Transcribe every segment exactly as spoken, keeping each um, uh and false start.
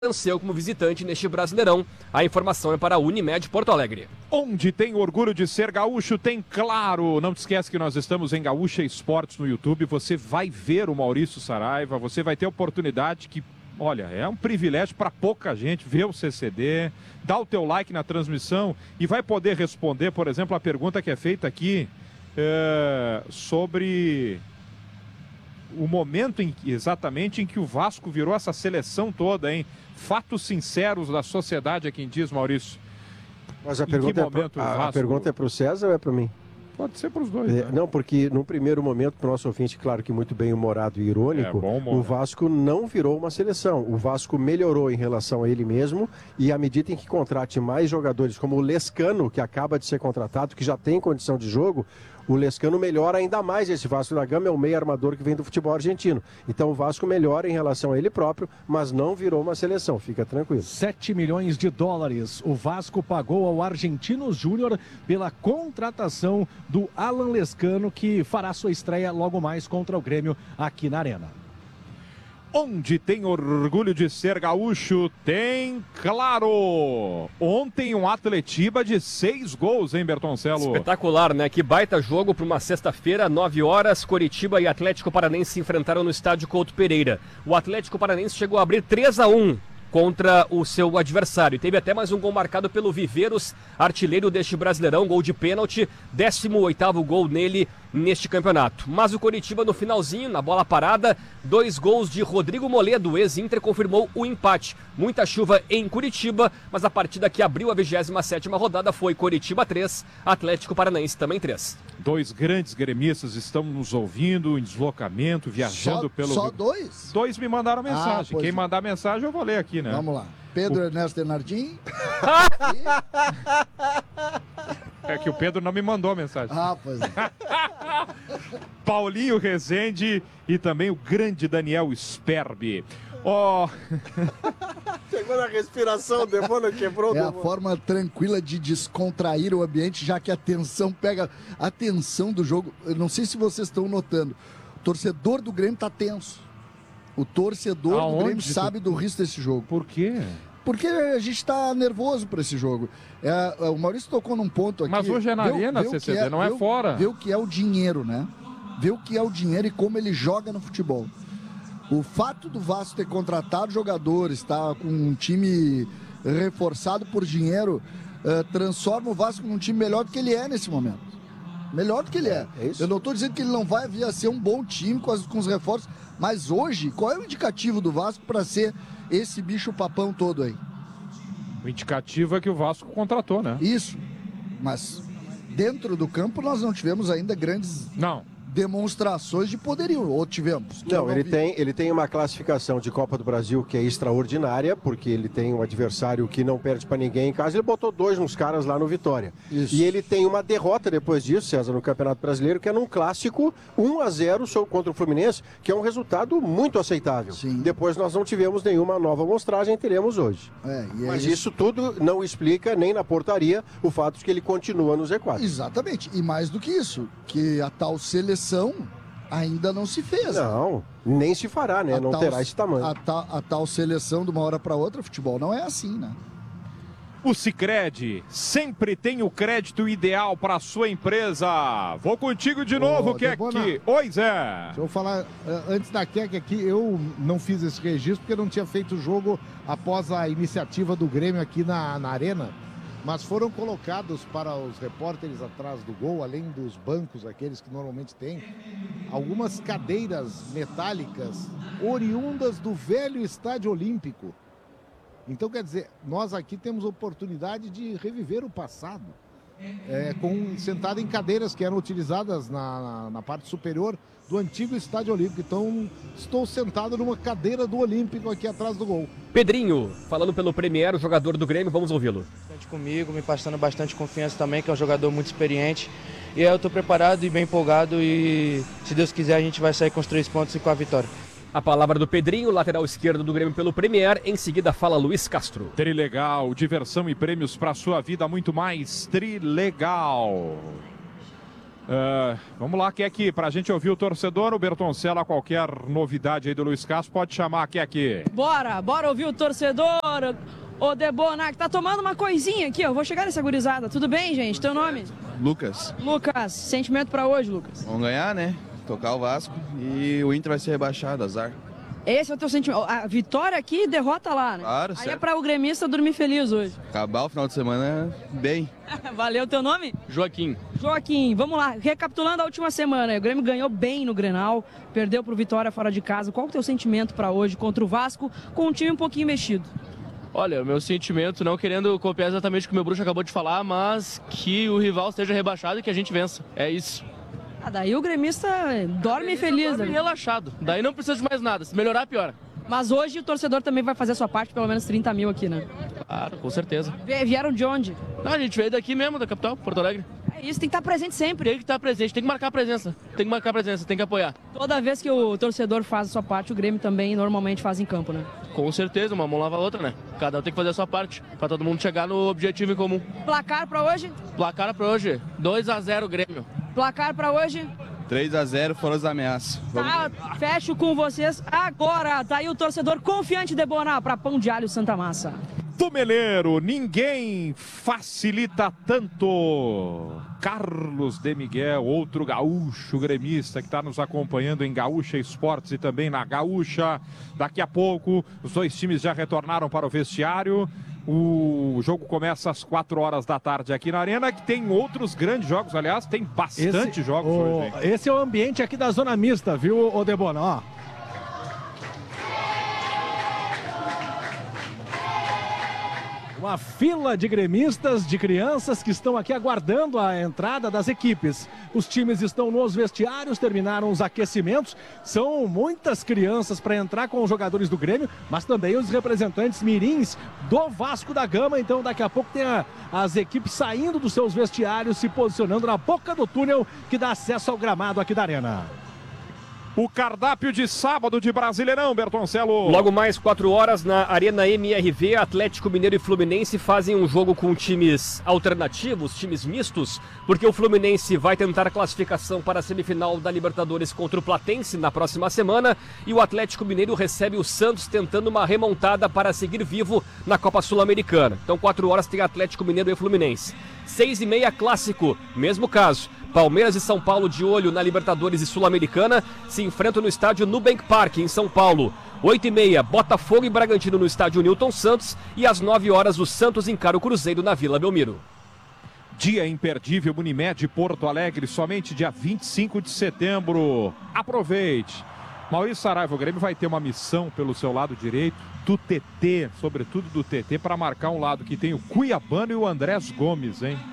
venceu como visitante neste Brasileirão. A informação é para a Unimed Porto Alegre. Onde tem orgulho de ser gaúcho, tem Claro. Não te esquece que nós estamos em Gaúcha Esportes no YouTube. Você vai ver o Maurício Saraiva, você vai ter a oportunidade que, olha, é um privilégio para pouca gente ver o C C D. Dá o teu like na transmissão e vai poder responder, por exemplo, a pergunta que é feita aqui é, sobre o momento em, exatamente em que o Vasco virou essa seleção toda, hein? Fatos sinceros da sociedade é quem diz, Maurício. Mas a pergunta, é pro, a, Vasco... a pergunta é para o César ou é para mim? Pode ser para os dois. É, né? não, porque no primeiro momento, para o nosso ouvinte, claro que muito bem humorado e irônico, é, bom, o Vasco não virou uma seleção. O Vasco melhorou em relação a ele mesmo e à medida em que contrate mais jogadores, como o Lescano, que acaba de ser contratado, que já tem condição de jogo, o Lescano melhora ainda mais esse Vasco da Gama, é o meio armador que vem do futebol argentino. Então o Vasco melhora em relação a ele próprio, mas não virou uma seleção, fica tranquilo. sete milhões de dólares o Vasco pagou ao Argentinos Júnior pela contratação do Alan Lescano, que fará sua estreia logo mais contra o Grêmio aqui na Arena. Onde tem orgulho de ser gaúcho, tem Claro. Ontem um Atletiba de seis gols, hein, Bertoncelo? Espetacular, né? Que baita jogo para uma sexta-feira, nove horas, Coritiba e Atlético Paranense se enfrentaram no estádio Couto Pereira. O Atlético Paranense chegou a abrir três a um contra o seu adversário. Teve até mais um gol marcado pelo Viveiros, artilheiro deste Brasileirão, gol de pênalti, décimo oitavo gol nele neste campeonato. Mas o Coritiba no finalzinho, na bola parada, dois gols de Rodrigo Moledo, ex-Inter, confirmou o empate. Muita chuva em Curitiba, mas a partida que abriu a vigésima sétima rodada foi Coritiba três, Atlético Paranaense também três. Dois grandes gremistas estão nos ouvindo em deslocamento, viajando só, pelo... Só dois? Dois me mandaram mensagem. Ah, Quem mandar mensagem eu vou ler aqui, né? Vamos lá. Pedro o... Ernesto Denardim. É que o Pedro não me mandou mensagem. Ah, pois é. Paulinho Rezende e também o grande Daniel Sperbi. Ó... Oh... Chegou na respiração, depois não quebrou. É a forma tranquila de descontrair o ambiente, já que a tensão pega a tensão do jogo. Eu não sei se vocês estão notando. O torcedor do Grêmio tá tenso. O torcedor Aonde do Grêmio tu... sabe do risco desse jogo. Por quê? Porque a gente tá nervoso para esse jogo. É, o Maurício tocou num ponto aqui. Mas hoje é na vê, arena, vê C C D, é, não é vê, fora. Vê o que é o dinheiro, né? Vê o que é o dinheiro e como ele joga no futebol. O fato do Vasco ter contratado jogadores, tá, com um time reforçado por dinheiro, uh, transforma o Vasco num time melhor do que ele é nesse momento. Melhor do que ele é. é isso? Eu não estou dizendo que ele não vai vir a ser um bom time com, as, com os reforços, mas hoje, qual é o indicativo do Vasco para ser esse bicho papão todo aí? O indicativo é que o Vasco contratou, né? Isso. Mas dentro do campo nós não tivemos ainda grandes... Não. demonstrações de poderio, ou tivemos? Não, não ele, tem, ele tem uma classificação de Copa do Brasil que é extraordinária, porque ele tem um adversário que não perde para ninguém em casa, ele botou dois nos caras lá no Vitória. Isso. E ele tem uma derrota depois disso, César, no Campeonato Brasileiro, que é num clássico um a zero contra o Fluminense, que é um resultado muito aceitável. Sim. Depois nós não tivemos nenhuma nova amostragem, teremos hoje. É, e é Mas isso... isso tudo não explica, nem na portaria, o fato de que ele continua no Z quatro. Exatamente, e mais do que isso, que a tal seleção ainda não se fez. Não, nem se fará, né? A não tal, terá esse tamanho. A, ta, a tal seleção de uma hora para outra, futebol não é assim, né? O Sicredi sempre tem o crédito ideal para a sua empresa. Vou contigo de novo, Keck. Oi, Zé. Deixa eu falar, antes da Keck aqui, eu não fiz esse registro porque não tinha feito o jogo após a iniciativa do Grêmio aqui na, na Arena. Mas foram colocados para os repórteres atrás do gol, além dos bancos, aqueles que normalmente tem, algumas cadeiras metálicas oriundas do velho Estádio Olímpico. Então, quer dizer, nós aqui temos oportunidade de reviver o passado, é, com, sentado em cadeiras que eram utilizadas na, na, na parte superior do antigo Estádio Olímpico. Então, estou sentado numa cadeira do Olímpico aqui atrás do gol. Pedrinho, falando pelo Premier, o jogador do Grêmio, vamos ouvi-lo. Comigo, me passando bastante confiança também, que é um jogador muito experiente. E eu estou preparado e bem empolgado e, se Deus quiser, a gente vai sair com os três pontos e com a vitória. A palavra do Pedrinho, lateral esquerdo do Grêmio pelo Premier. Em seguida fala Luiz Castro. Trilegal, diversão e prêmios para sua vida, muito mais. Trilegal. Uh, vamos lá, Keki, pra gente ouvir o torcedor, o Bertoncello, a qualquer novidade aí do Luiz Castro, pode chamar, Keki. Bora, bora ouvir o torcedor. Ô, Debonac, tá tomando uma coisinha aqui, ó. Vou chegar nessa gurizada. Tudo bem, gente? Teu nome? Lucas. Lucas, sentimento pra hoje, Lucas? Vamos ganhar, né? Tocar o Vasco e o Inter vai ser rebaixado, azar. Esse é o teu sentimento. A vitória aqui, derrota lá, né? Claro, Aí certo. é pra o gremista dormir feliz hoje. Acabar o final de semana bem. Valeu, teu nome? Joaquim. Joaquim, vamos lá. Recapitulando a última semana, o Grêmio ganhou bem no Grenal, perdeu pro Vitória fora de casa. Qual é o teu sentimento pra hoje contra o Vasco, com um time um pouquinho mexido? Olha, o meu sentimento, não querendo copiar exatamente o que o meu bruxo acabou de falar, mas que o rival seja rebaixado e que a gente vença. É isso. Ah, daí o gremista dorme o gremista feliz. Dorme né? relaxado. Daí não precisa de mais nada. Se melhorar, piora. Mas hoje o torcedor também vai fazer a sua parte, pelo menos trinta mil aqui, né? Claro, com certeza. Vieram de onde? Não, a gente veio daqui mesmo, da capital, Porto Alegre. É isso, tem que estar presente sempre. Tem que estar presente, tem que marcar presença. Tem que marcar presença, tem que apoiar. Toda vez que o torcedor faz a sua parte, o Grêmio também normalmente faz em campo, né? Com certeza, uma mão lava a outra, né? Cada um tem que fazer a sua parte, pra todo mundo chegar no objetivo em comum. Placar pra hoje? Placar pra hoje, dois a zero Grêmio. Placar pra hoje? três a zero foram as ameaças. Tá, fecho com vocês agora. Tá aí o torcedor confiante de Boná pra Pão de Alho Santa Massa. Tumeleiro, ninguém facilita tanto. Carlos de Miguel, outro gaúcho gremista que está nos acompanhando em Gaúcha Esportes e também na Gaúcha. Daqui a pouco, os dois times já retornaram para o vestiário. O jogo começa às quatro horas da tarde aqui na Arena, que tem outros grandes jogos, aliás, tem bastante esse, jogos o, hoje. Hein? Esse é o ambiente aqui da Zona Mista, viu, Odebona? Ó. Uma fila de gremistas, de crianças que estão aqui aguardando a entrada das equipes. Os times estão nos vestiários, terminaram os aquecimentos. São muitas crianças para entrar com os jogadores do Grêmio, mas também os representantes mirins do Vasco da Gama. Então daqui a pouco tem a, as equipes saindo dos seus vestiários, se posicionando na boca do túnel que dá acesso ao gramado aqui da Arena. O cardápio de sábado de Brasileirão, Bertoncello. Logo mais quatro horas na Arena M R V, Atlético Mineiro e Fluminense fazem um jogo com times alternativos, times mistos, porque o Fluminense vai tentar a classificação para a semifinal da Libertadores contra o Platense na próxima semana e o Atlético Mineiro recebe o Santos tentando uma remontada para seguir vivo na Copa Sul-Americana. Então quatro horas tem Atlético Mineiro e Fluminense. Seis e meia, clássico, mesmo caso. Palmeiras e São Paulo de olho na Libertadores e Sul-Americana se enfrentam no estádio Nubank Park, em São Paulo. Oito e meia, Botafogo e Bragantino no estádio Newton Santos. E às nove horas, o Santos encara o Cruzeiro na Vila Belmiro. Dia imperdível, Unimed Porto Alegre, somente dia vinte e cinco de setembro. Aproveite. Maurício Saraiva, o Grêmio vai ter uma missão pelo seu lado direito, do T T, sobretudo do T T, para marcar um lado que tem o Cuiabano e o Andrés Gomes, hein?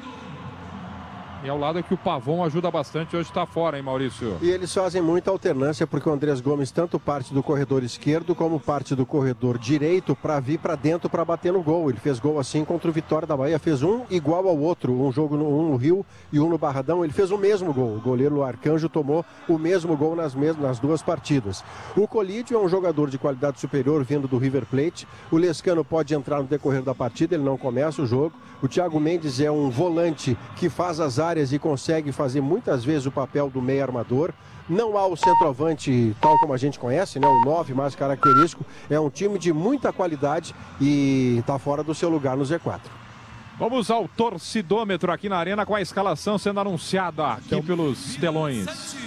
E ao lado é que o Pavon ajuda bastante, hoje está fora, hein, Maurício? E eles fazem muita alternância, porque o Andrés Gomes tanto parte do corredor esquerdo como parte do corredor direito para vir para dentro para bater no gol. Ele fez gol assim contra o Vitória da Bahia, fez um igual ao outro, um jogo no, um no Rio e um no Barradão. Ele fez o mesmo gol. O goleiro Arcanjo tomou o mesmo gol nas, mesmas, nas duas partidas. O Colídio é um jogador de qualidade superior vindo do River Plate. O Lescano pode entrar no decorrer da partida, ele não começa o jogo. O Thiago Mendes é um volante que faz as áreas e consegue fazer muitas vezes o papel do meio armador. Não há o centroavante tal como a gente conhece, né? O nove mais característico. É um time de muita qualidade e está fora do seu lugar no Z quatro. Vamos ao torcidômetro aqui na Arena com a escalação sendo anunciada aqui então, pelos telões.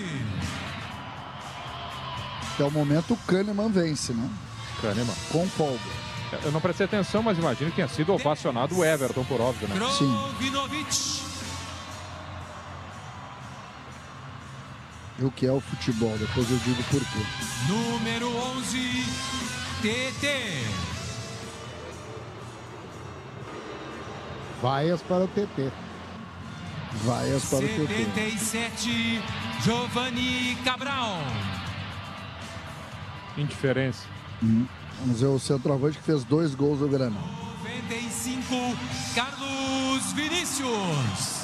Até o momento o Kahneman vence, né? Kahneman. Com folga. Eu não prestei atenção, mas imagino que tenha sido ovacionado o Everton, por óbvio, né? Sim. E o que é o futebol? Depois eu digo por quê. Número onze, T T. Vaias para o T T. Vaias para o T T. setenta e sete, Giovanni Cabral. Indiferença. Hum. Vamos ver o centroavante que fez dois gols no Granal. noventa e cinco, Carlos Vinícius.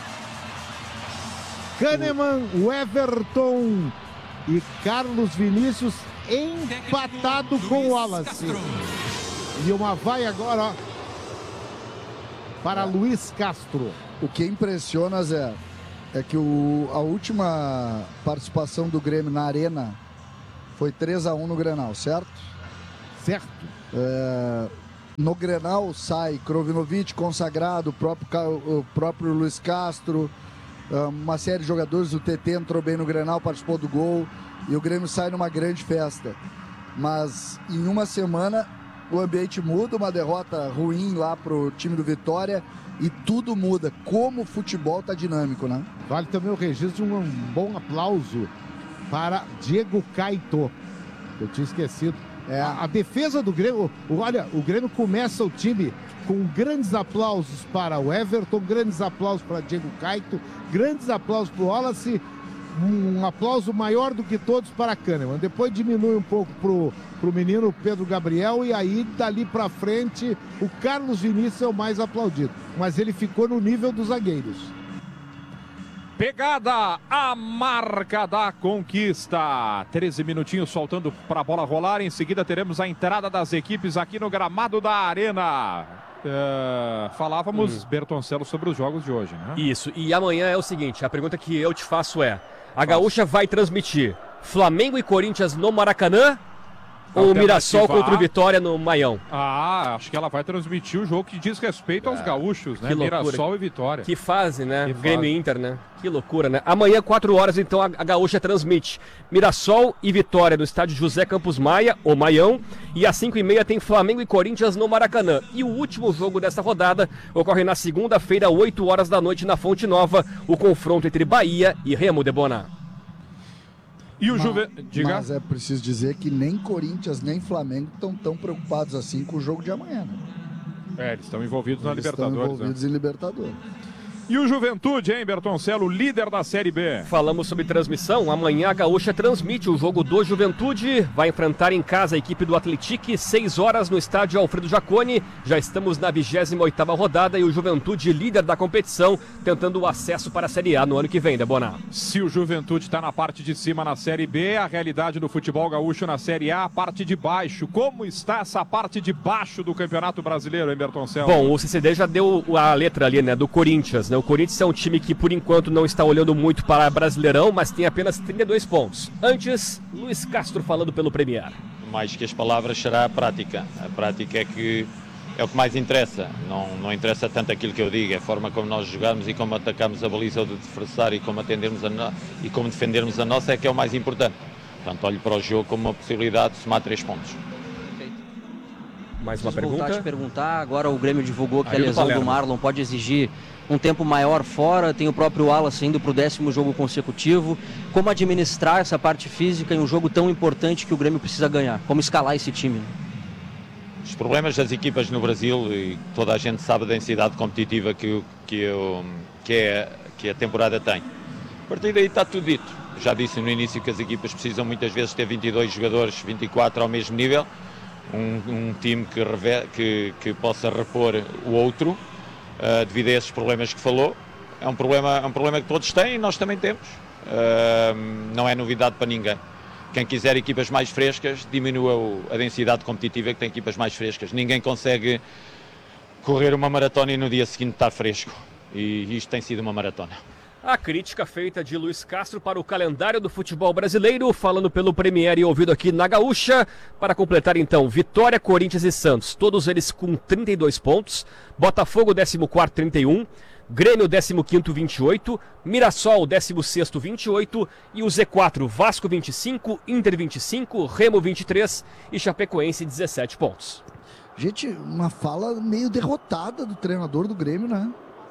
Kahneman, o Everton e Carlos Vinícius empatado com o Wallace. E uma vai agora, ó, para Luiz Castro. O que impressiona, Zé, é que o, a última participação do Grêmio na Arena foi três a um no Grenal, certo? Certo. É, no Grenal sai Krovinovic, consagrado, o próprio, o próprio Luiz Castro, uma série de jogadores, o T T entrou bem no Grenal, participou do gol, e o Grêmio sai numa grande festa. Mas em uma semana o ambiente muda, uma derrota ruim lá pro time do Vitória, e tudo muda. Como o futebol tá dinâmico, né? Vale também o registro de um bom aplauso para Diego Caito. Eu tinha esquecido. É, a, a defesa do Grêmio, o, olha, o Grêmio começa o time com grandes aplausos para o Everton, grandes aplausos para Diego Caito, grandes aplausos para o Wallace, um, um aplauso maior do que todos para Kahneman. Depois diminui um pouco pro, pro menino Pedro Gabriel, e aí dali para frente o Carlos Vinícius é o mais aplaudido, mas ele ficou no nível dos zagueiros. Pegada, a marca da conquista. treze minutinhos faltando para a bola rolar. Em seguida teremos a entrada das equipes aqui no gramado da Arena. Uh, falávamos, hum. Bertoncello, sobre os jogos de hoje, né? Isso, e amanhã é o seguinte, a pergunta que eu te faço é, a Gaúcha vai transmitir Flamengo e Corinthians no Maracanã ou o Mirassol contra o Vitória no Maião? Ah, acho que ela vai transmitir o jogo que diz respeito aos é, gaúchos, né? Mirassol e Vitória. Que fase, né? Que Grêmio e Inter, né? Que loucura, né? Amanhã, quatro horas, então, a, a Gaúcha transmite Mirassol e Vitória no estádio José Campos Maia, ou Maião. E às cinco e meia tem Flamengo e Corinthians no Maracanã. E o último jogo dessa rodada ocorre na segunda-feira, oito horas da noite, na Fonte Nova, o confronto entre Bahia e Remo de Boná. E o mas, Juve... Diga. Mas é preciso dizer que nem Corinthians nem Flamengo estão tão preocupados assim com o jogo de amanhã, né? É, eles estão envolvidos eles na Libertadores. Estão envolvidos né? em Libertadores. E o Juventude, hein, Bertoncello, líder da Série B. Falamos sobre transmissão. Amanhã a Gaúcha transmite o jogo do Juventude. Vai enfrentar em casa a equipe do Atlético, seis horas no estádio Alfredo Jaconi. Já estamos na vigésima oitava rodada e o Juventude, líder da competição, tentando o acesso para a Série A no ano que vem, Deboná. Se o Juventude está na parte de cima na Série B, a realidade do futebol gaúcho na Série A, a parte de baixo. Como está essa parte de baixo do Campeonato Brasileiro, hein, Bertoncello? Bom, o C C D já deu a letra ali, né, do Corinthians, né? O Corinthians é um time que, por enquanto, não está olhando muito para Brasileirão, mas tem apenas trinta e dois pontos. Antes, Luiz Castro falando pelo Premier. Mais que as palavras será a prática. A prática é que é o que mais interessa. Não, não interessa tanto aquilo que eu digo, é a forma como nós jogamos e como atacamos a baliza do adversário e como atendermos a no... e como defendermos a nossa é que é o mais importante. Portanto, olho para o jogo como uma possibilidade de somar três pontos. Mais uma Preciso pergunta? voltar a te perguntar. Agora o Grêmio divulgou que Aí a lesão do, do Marlon pode exigir um tempo maior fora. Tem o próprio Wallace indo para o décimo jogo consecutivo. Como administrar essa parte física em um jogo tão importante que o Grêmio precisa ganhar? Como escalar esse time? Os problemas das equipas no Brasil, e toda a gente sabe a densidade competitiva que, que, eu, que, é, que a temporada tem. A partir daí está tudo dito. Já disse no início que as equipas precisam muitas vezes ter vinte e dois jogadores, vinte e quatro ao mesmo nível. Um, um time que, reve, que, que possa repor o outro, uh, devido a esses problemas que falou. É um problema, é um problema que todos têm e nós também temos. Uh, não é novidade para ninguém. Quem quiser equipas mais frescas, diminua o, a densidade competitiva que tem equipas mais frescas. Ninguém consegue correr uma maratona e no dia seguinte estar fresco. E isto tem sido uma maratona. A crítica feita de Luiz Castro para o calendário do futebol brasileiro, falando pelo Premier e ouvido aqui na Gaúcha. Para completar então, Vitória, Corinthians e Santos, todos eles com trinta e dois pontos. Botafogo, décimo quarto, trinta e um. Grêmio, décimo quinto, vinte e oito. Mirassol, décimo sexto, vinte e oito. E o Z quatro, Vasco, vinte e cinco. Inter, vinte e cinco. Remo, vinte e três. E Chapecoense, dezessete pontos. Gente, uma fala meio derrotada do treinador do Grêmio, né?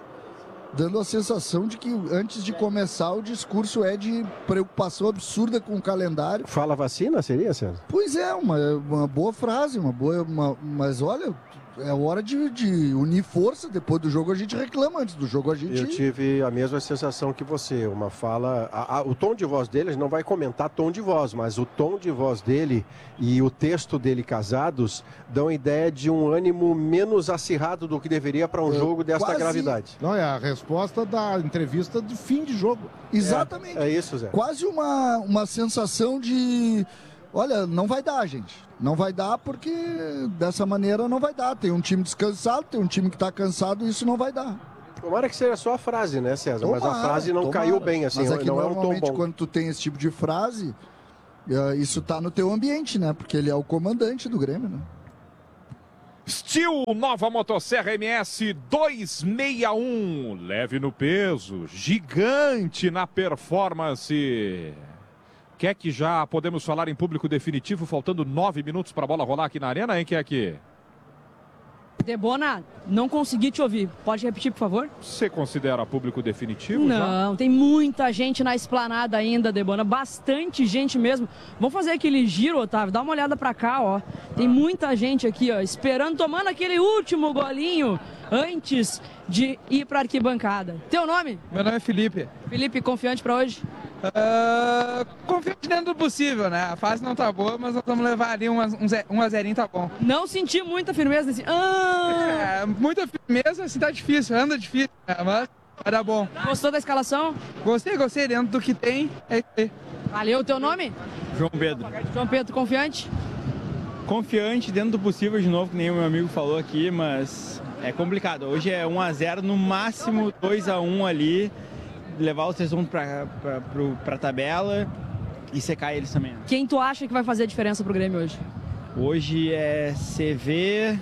Dando a sensação de que antes de começar o discurso é de preocupação absurda com o calendário. Fala vacina, seria, César? Pois é, uma, uma boa frase, uma boa, uma, mas olha, é hora de, de unir força. Depois do jogo a gente reclama, antes do jogo a gente... Eu tive a mesma sensação que você, uma fala... A, a, o tom de voz dele, a gente não vai comentar tom de voz, mas o tom de voz dele e o texto dele casados dão ideia de um ânimo menos acirrado do que deveria para um é, jogo desta quase... gravidade. Não, é a resposta da entrevista de fim de jogo. Exatamente. É, é isso, Zé. Quase uma, uma sensação de... Olha, não vai dar, gente. Não vai dar porque dessa maneira não vai dar. Tem um time descansado, tem um time que está cansado e isso não vai dar. Tomara que seja só a frase, né, César? Mas a Tomara, frase não tomara. caiu bem, assim, Mas é que não é um tom normalmente bom. quando tu tem esse tipo de frase, eh, isso tá no teu ambiente, né? Porque ele é o comandante do Grêmio, né? Steel, nova motosserra M S duzentos e sessenta e um, leve no peso, gigante na performance. Quer que já podemos falar em público definitivo, faltando nove minutos para a bola rolar aqui na arena, hein, quer que? Debona, não consegui te ouvir. Pode repetir, por favor? Você considera público definitivo? Não, já? tem muita gente na esplanada ainda, Debona. Bastante gente mesmo. Vamos fazer aquele giro, Otávio. Dá uma olhada pra cá, ó. Tem muita gente aqui, ó, esperando, tomando aquele último golinho antes de ir pra arquibancada. Teu nome? Meu nome é Felipe. Felipe, confiante pra hoje? Uh, confiante dentro do possível, né? A fase não tá boa, mas nós vamos levar ali um, um, um a zerinho, tá bom. Não senti muita firmeza nesse... Ah! É, muita firmeza, assim, tá difícil, anda difícil, né? Mas vai dar bom. Gostou da escalação? Gostei, gostei, dentro do que tem, é isso aí. Valeu, teu nome? João Pedro. João Pedro, confiante? Confiante dentro do possível, de novo, que nem o meu amigo falou aqui, mas é complicado. Hoje é um a zero, no máximo dois a um ali, levar os três pontos pra, pra, pra, pra tabela e secar eles também. Quem tu acha que vai fazer a diferença pro Grêmio hoje? Hoje é C V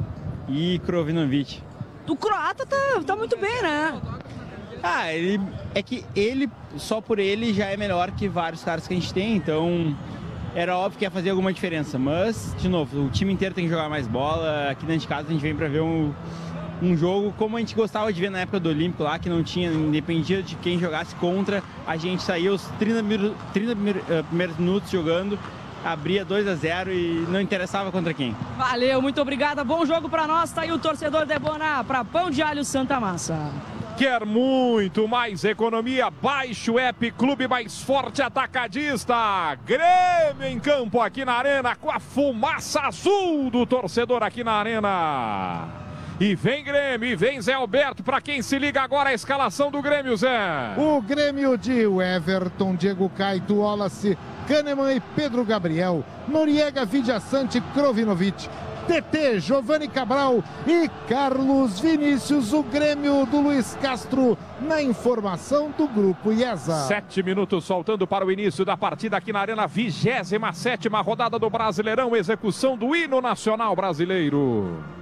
e Krovinovic. O croata tá, tá muito bem, né? Ah, ele, é que ele, só por ele, já é melhor que vários caras que a gente tem, então era óbvio que ia fazer alguma diferença. Mas, de novo, o time inteiro tem que jogar mais bola. Aqui dentro de casa a gente vem pra ver um, um jogo como a gente gostava de ver na época do Olímpico lá, que não tinha, independia de quem jogasse contra, a gente saía os trinta, trinta primeiros minutos jogando, abria dois a zero e não interessava contra quem. Valeu, muito obrigada, bom jogo pra nós, tá aí o torcedor Debona pra Pão de Alho Santa Massa. Quer muito mais economia? Baixe o app Clube Mais Forte Atacadista. Grêmio em campo aqui na arena com a fumaça azul do torcedor aqui na arena. E vem Grêmio, e vem Zé Alberto, para quem se liga agora a escalação do Grêmio, Zé. O Grêmio de Everton, Diego Caito, Wallace, Kahneman e Pedro Gabriel, Noriega, Vidiaçante, Krovinovic, T T, Giovani Cabral e Carlos Vinícius, o Grêmio do Luiz Castro, na informação do Grupo IESA. Sete minutos faltando para o início da partida aqui na Arena, vigésima sétima rodada do Brasileirão, execução do hino nacional brasileiro.